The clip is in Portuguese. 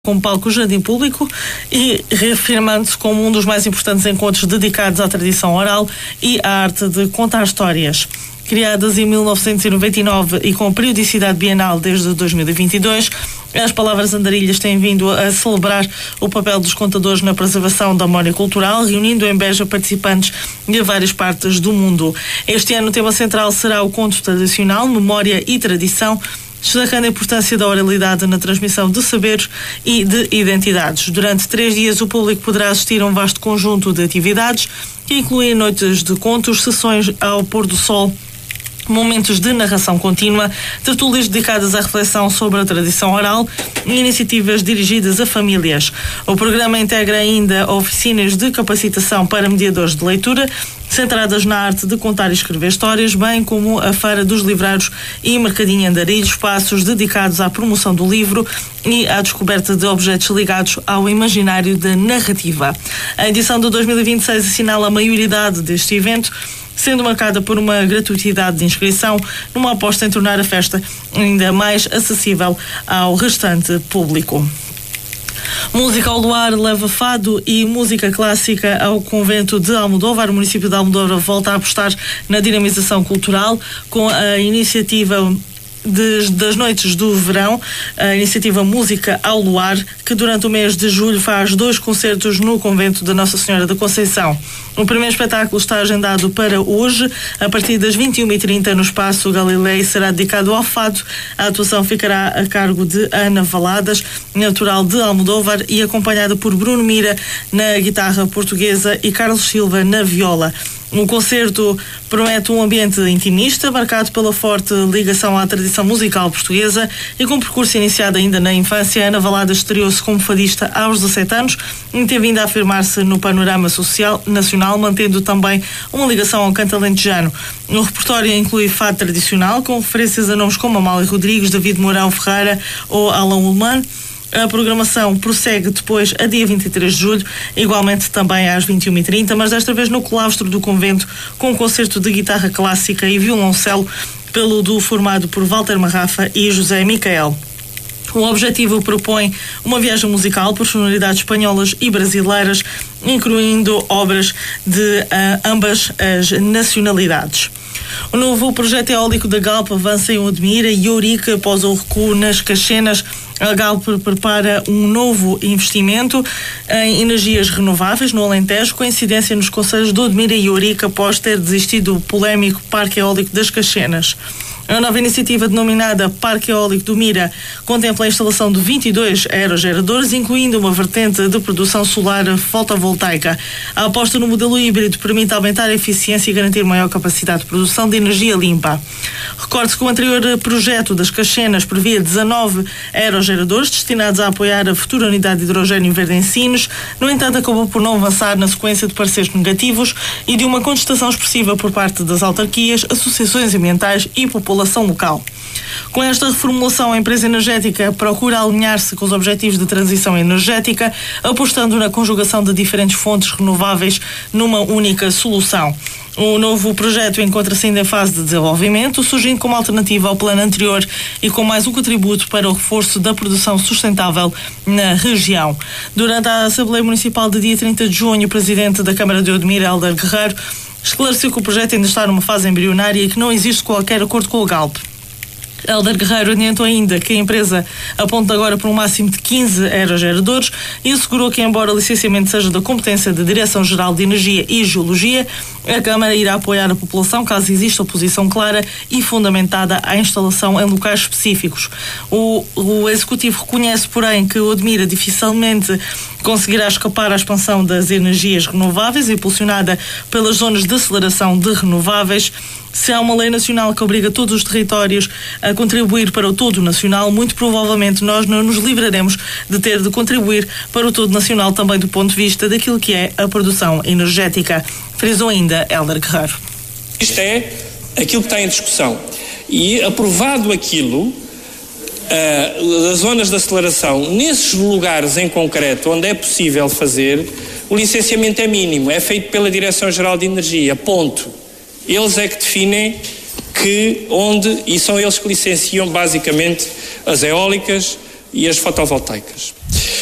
com palco Jardim Público e reafirmando-se como um dos mais importantes encontros dedicados à tradição oral e à arte de contar histórias. Criadas em 1999 e com periodicidade bienal desde 2022, as Palavras Andarilhas têm vindo a celebrar o papel dos contadores na preservação da memória cultural, reunindo em Beja participantes de várias partes do mundo. Este ano o tema central será o conto tradicional, memória e tradição, destacando a importância da oralidade na transmissão de saberes e de identidades. Durante 3 dias, o público poderá assistir a um vasto conjunto de atividades que incluem noites de contos, sessões ao pôr do sol, momentos de narração contínua, tertúlias dedicadas à reflexão sobre a tradição oral e iniciativas dirigidas a famílias. O programa integra ainda oficinas de capacitação para mediadores de leitura, centradas na arte de contar e escrever histórias, bem como a Feira dos Livreiros e Mercadinho Andarilho, espaços dedicados à promoção do livro e à descoberta de objetos ligados ao imaginário da narrativa. A edição de 2026 assinala a maioridade deste evento, sendo marcada por uma gratuidade de inscrição, numa aposta em tornar a festa ainda mais acessível ao restante público. Música ao luar leva fado e música clássica ao convento de Almodóvar. O município de Almodóvar volta a apostar na dinamização cultural com a iniciativa das noites do verão, a iniciativa Música ao Luar, que durante o mês de julho faz 2 concertos no convento de Nossa Senhora da Conceição. O primeiro espetáculo está agendado para hoje, a partir das 21h30 no Espaço Galilei, será dedicado ao fado. A atuação ficará a cargo de Ana Valadas, natural de Almodóvar, e acompanhada por Bruno Mira na guitarra portuguesa e Carlos Silva na viola. O concerto promete um ambiente intimista, marcado pela forte ligação à tradição musical portuguesa e com percurso iniciado ainda na infância. Ana Valadas estreou-se como fadista aos 17 anos e tem vindo a afirmar-se no panorama social nacional, mantendo também uma ligação ao canto alentejano. O repertório inclui fado tradicional, com referências a nomes como Amália Rodrigues, David Mourão Ferreira ou Alain Ullmann. A programação prossegue depois a dia 23 de julho, igualmente também às 21h30, mas desta vez no claustro do convento, com um concerto de guitarra clássica e violoncelo pelo duo formado por Walter Marrafa e José Micael. O objetivo propõe uma viagem musical por sonoridades espanholas e brasileiras, incluindo obras de ambas as nacionalidades. O novo projeto eólico da Galp avança em Odmira e Ourique após o recuo nas Caxenas. A Galp prepara um novo investimento em energias renováveis no Alentejo, com incidência nos concelhos de Odmira e Ourique após ter desistido do polémico Parque Eólico das Caxenas. A nova iniciativa, denominada Parque Eólico do Mira, contempla a instalação de 22 aerogeradores, incluindo uma vertente de produção solar fotovoltaica. A aposta no modelo híbrido permite aumentar a eficiência e garantir maior capacidade de produção de energia limpa. Recorde-se que o anterior projeto das Caxenas previa 19 aerogeradores destinados a apoiar a futura unidade de hidrogênio verde em Sines. No entanto, acabou por não avançar na sequência de pareceres negativos e de uma contestação expressiva por parte das autarquias, associações ambientais e população local. Com esta reformulação, a empresa energética procura alinhar-se com os objetivos de transição energética, apostando na conjugação de diferentes fontes renováveis numa única solução. O novo projeto encontra-se ainda em fase de desenvolvimento, surgindo como alternativa ao plano anterior e com mais um contributo para o reforço da produção sustentável na região. Durante a Assembleia Municipal de dia 30 de junho, o presidente da Câmara de Odmira, Hélder Guerreiro, esclareceu que o projeto ainda está numa fase embrionária e que não existe qualquer acordo com o Galp. Hélder Guerreiro adiantou ainda que a empresa aponta agora para um máximo de 15 aerogeradores e assegurou que, embora o licenciamento seja da competência da Direção-Geral de Energia e Geologia, a Câmara irá apoiar a população caso exista oposição clara e fundamentada à instalação em locais específicos. O Executivo reconhece, porém, que Odmira dificilmente conseguirá escapar à expansão das energias renováveis, impulsionada pelas zonas de aceleração de renováveis. Se há uma lei nacional que obriga todos os territórios a contribuir para o todo nacional, muito provavelmente nós não nos livraremos de ter de contribuir para o todo nacional também do ponto de vista daquilo que é a produção energética. Frisou ainda Hélder Guerreiro. Isto é aquilo que está em discussão. E aprovado aquilo, das zonas de aceleração, nesses lugares em concreto onde é possível fazer, o licenciamento é mínimo, é feito pela Direção-Geral de Energia, ponto. Eles é que definem onde, e são eles que licenciam basicamente as eólicas e as fotovoltaicas.